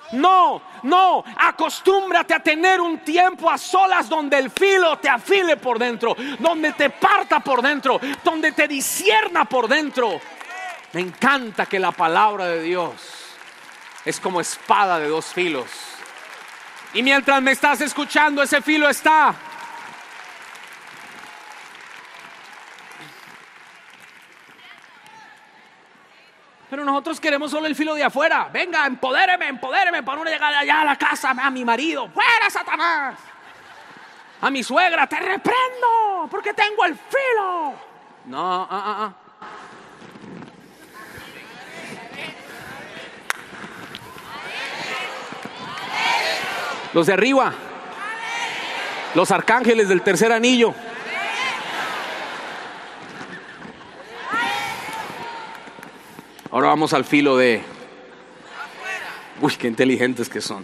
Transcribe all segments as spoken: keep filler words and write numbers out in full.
No, no, acostúmbrate a tener un tiempo a solas donde el filo te afile por dentro, donde te parta por dentro, donde te discierna por dentro. Me encanta que la palabra de Dios es como espada de dos filos. Y mientras me estás escuchando, ese filo está. Pero nosotros queremos solo el filo de afuera. Venga, empodéreme, empodéreme para no llegar allá a la casa a mi marido. ¡Fuera, Satanás! A mi suegra, te reprendo porque tengo el filo. No, ah, ah, ah. Los de arriba, los arcángeles del tercer anillo. Ahora vamos al filo de... Uy, qué inteligentes que son.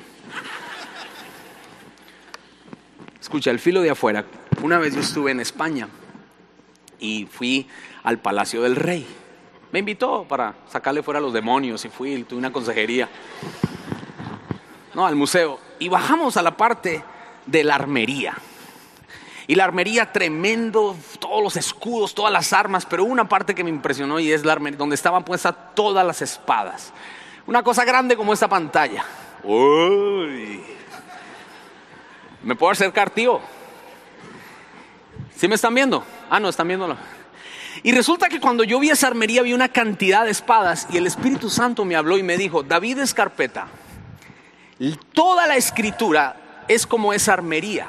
Escucha, el filo de afuera. Una vez yo estuve en España y fui al Palacio del Rey. Me invitó para sacarle fuera a los demonios y fui, tuve una consejería. No, al museo. Y bajamos a la parte de la armería. Y la armería, tremendo, todos los escudos, todas las armas, pero una parte que me impresionó y es la armería, donde estaban puestas todas las espadas. Una cosa grande como esta pantalla. Uy. ¿Me puedo acercar, tío? ¿Sí me están viendo? Ah, no, están viéndolo. Y resulta que cuando yo vi esa armería vi una cantidad de espadas y el Espíritu Santo me habló y me dijo: David Escarpeta, toda la escritura es como esa armería.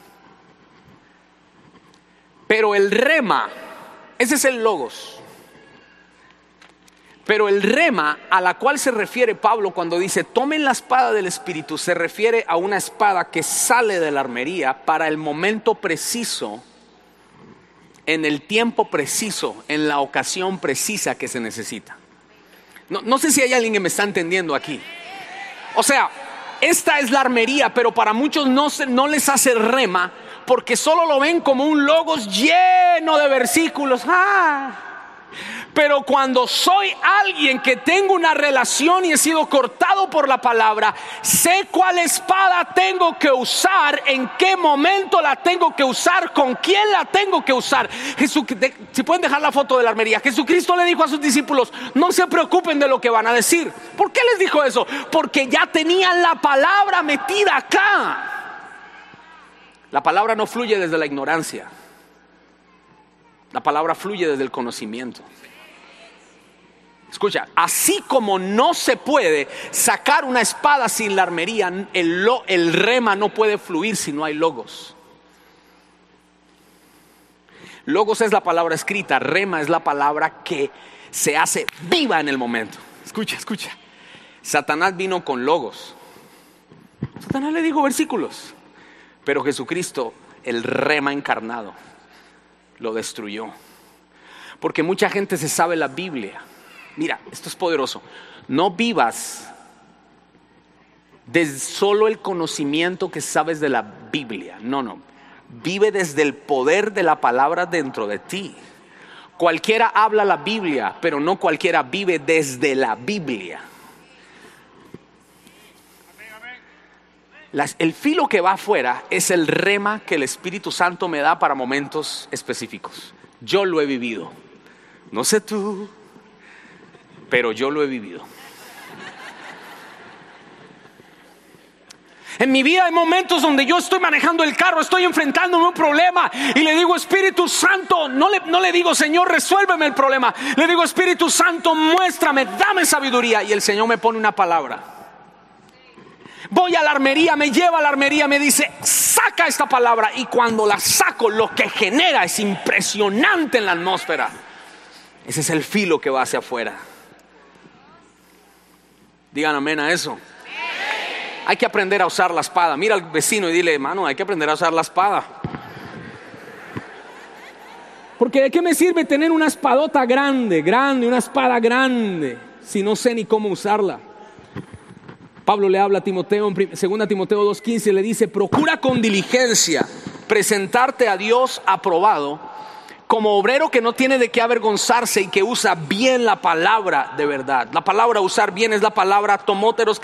Pero el rema, ese es el logos. Pero el rema a la cual se refiere Pablo cuando dice tomen la espada del Espíritu, se refiere a una espada que sale de la armería para el momento preciso, en el tiempo preciso, en la ocasión precisa que se necesita. No, no sé si hay alguien que me está entendiendo aquí. O sea, esta es la armería, pero para muchos no, se, no les hace rema, porque solo lo ven como un logos lleno de versículos. Ah. Pero cuando soy alguien que tengo una relación y he sido cortado por la palabra, sé cuál espada tengo que usar, en qué momento la tengo que usar, con quién la tengo que usar. Jesús, si pueden dejar la foto de la armería. Jesucristo le dijo a sus discípulos: no se preocupen de lo que van a decir. ¿Por qué les dijo eso? Porque ya tenían la palabra metida acá. La palabra no fluye desde la ignorancia. La palabra fluye desde el conocimiento. Escucha, así como no se puede sacar una espada sin la armería, el, lo, el rema no puede fluir si no hay logos. Logos es la palabra escrita, rema es la palabra que se hace viva en el momento. Escucha, escucha. Satanás vino con logos. Satanás le dijo versículos. Pero Jesucristo, el rema encarnado, lo destruyó. Porque mucha gente se sabe la Biblia. Mira, esto es poderoso. No vivas desde solo el conocimiento que sabes de la Biblia. No, no. Vive desde el poder de la palabra dentro de ti. Cualquiera habla la Biblia, pero no cualquiera vive desde la Biblia. Las, el filo que va afuera es el rema que el Espíritu Santo me da para momentos específicos. Yo lo he vivido. No sé tú, pero yo lo he vivido. En mi vida hay momentos donde yo estoy manejando el carro, estoy enfrentándome un problema y le digo: Espíritu Santo, no le, no le digo: Señor, resuélveme el problema. Le digo: Espíritu Santo, muéstrame, dame sabiduría. Y el Señor me pone una palabra. Voy a la armería, me lleva a la armería, me dice: saca esta palabra. Y cuando la saco, lo que genera es impresionante en la atmósfera. Ese es el filo que va hacia afuera. Digan amén a eso. Hay que aprender a usar la espada. Mira al vecino y dile: hermano, hay que aprender a usar la espada. Porque ¿de qué me sirve tener una espadota grande, grande, una espada grande, si no sé ni cómo usarla? Pablo le habla a Timoteo en segunda Timoteo dos quince, le dice: procura con diligencia presentarte a Dios aprobado, como obrero que no tiene de qué avergonzarse y que usa bien la palabra de verdad. La palabra usar bien es la palabra tomóteros,